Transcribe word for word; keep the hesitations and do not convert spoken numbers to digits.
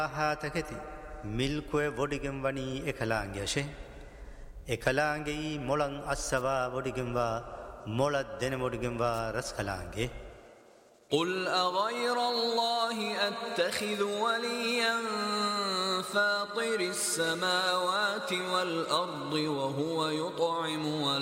Hataketi milkwe vodigim vani ekalangyashe ekalangi molang asava vodigimva mola den vodigimva raskalange. قل أغير الله أتخذ وليا فاطر السماوات والأرض وهو يطعم ولا